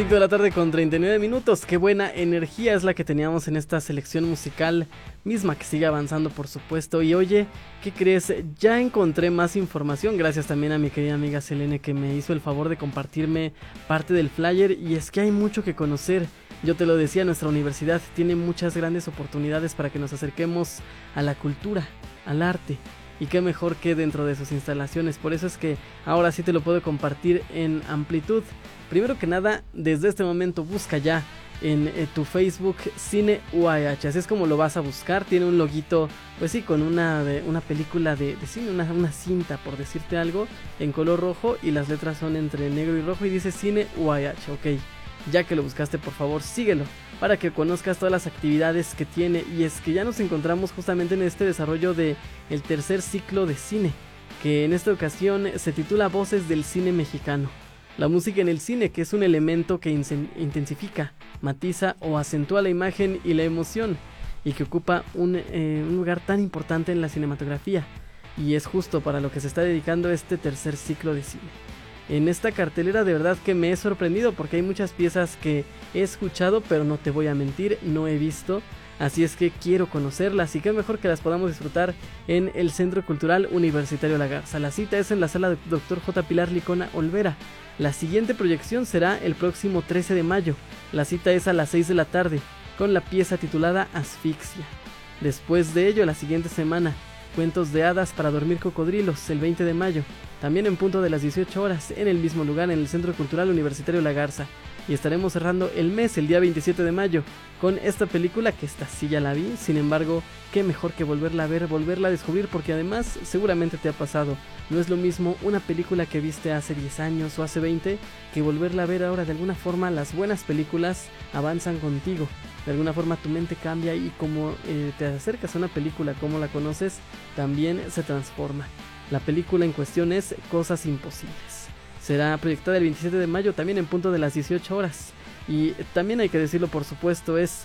5 de la tarde con 39 minutos. Qué buena energía es la que teníamos en esta selección musical misma que sigue avanzando, por supuesto. Y oye, ¿qué crees? Ya encontré más información gracias también a mi querida amiga Selene, que me hizo el favor de compartirme parte del flyer. Y es que hay mucho que conocer. Yo te lo decía, nuestra universidad tiene muchas grandes oportunidades para que nos acerquemos a la cultura, al arte. Y qué mejor que dentro de sus instalaciones. Por eso es que ahora sí te lo puedo compartir en amplitud. Primero que nada, desde este momento busca ya en tu Facebook Cine UAH. Así es como lo vas a buscar. Tiene un loguito, pues sí, con una película de cine, una cinta, por decirte algo, en color rojo. Y las letras son entre negro y rojo y dice Cine UAH. Ok, ya que lo buscaste, por favor síguelo para que conozcas todas las actividades que tiene. Y es que ya nos encontramos justamente en este desarrollo de el tercer ciclo de cine, que en esta ocasión se titula Voces del Cine Mexicano. La música en el cine, que es un elemento que intensifica, matiza o acentúa la imagen y la emoción, y que ocupa un lugar tan importante en la cinematografía, y es justo para lo que se está dedicando este tercer ciclo de cine. En esta cartelera de verdad que me he sorprendido porque hay muchas piezas que he escuchado, pero no te voy a mentir, no he visto. Así es que quiero conocerlas y qué mejor que las podamos disfrutar en el Centro Cultural Universitario La Garza. La cita es en la sala Dr. J. Pilar Licona Olvera. La siguiente proyección será el próximo 13 de mayo. La cita es a las 6 de la tarde con la pieza titulada Asfixia. Después de ello, la siguiente semana, Cuentos de Hadas para Dormir Cocodrilos, el 20 de mayo. También en punto de las 18 horas en el mismo lugar en el Centro Cultural Universitario La Garza. Y estaremos cerrando el mes, el día 27 de mayo, con esta película que esta sí ya la vi. Sin embargo, qué mejor que volverla a ver, volverla a descubrir, porque además seguramente te ha pasado. No es lo mismo una película que viste hace 10 años o hace 20 que volverla a ver ahora. De alguna forma las buenas películas avanzan contigo. De alguna forma tu mente cambia y como te acercas a una película, como la conoces, también se transforma. La película en cuestión es Cosas Imposibles. Será proyectada el 27 de mayo también en punto de las 18 horas. Y también hay que decirlo, por supuesto, es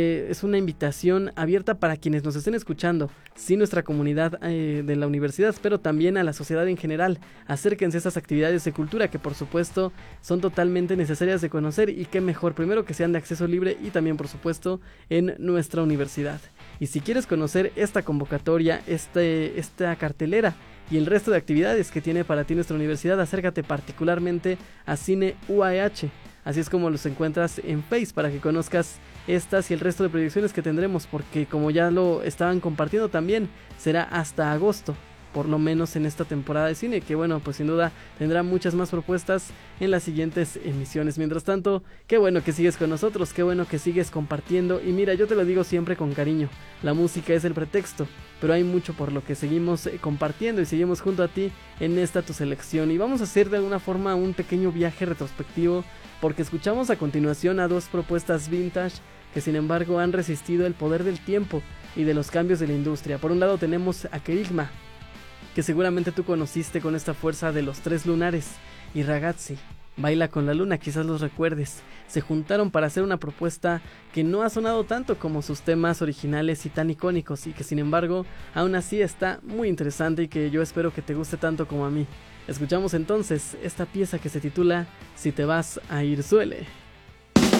una invitación abierta para quienes nos estén escuchando, sí, nuestra comunidad de la universidad, pero también a la sociedad en general. Acérquense a estas actividades de cultura que por supuesto son totalmente necesarias de conocer y qué mejor, primero que sean de acceso libre y también por supuesto en nuestra universidad. Y si quieres conocer esta convocatoria, esta cartelera y el resto de actividades que tiene para ti nuestra universidad, acércate particularmente a Cine UAH. Así es como los encuentras en Face para que conozcas estas y el resto de proyecciones que tendremos, porque como ya lo estaban compartiendo también, será hasta agosto, por lo menos en esta temporada de cine, que bueno, pues sin duda tendrá muchas más propuestas en las siguientes emisiones. Mientras tanto, qué bueno que sigues con nosotros, qué bueno que sigues compartiendo, y mira, yo te lo digo siempre con cariño, la música es el pretexto, pero hay mucho por lo que seguimos compartiendo y seguimos junto a ti en esta tu selección, y vamos a hacer de alguna forma un pequeño viaje retrospectivo, porque escuchamos a continuación a dos propuestas vintage que sin embargo han resistido el poder del tiempo y de los cambios de la industria. Por un lado tenemos a Kerigma, que seguramente tú conociste con esta fuerza de los tres lunares, y Ragazzi, Baila con la Luna, quizás los recuerdes. Se juntaron para hacer una propuesta que no ha sonado tanto como sus temas originales y tan icónicos, y que sin embargo aún así está muy interesante y que yo espero que te guste tanto como a mí. Escuchamos entonces esta pieza que se titula Si te vas a ir suele.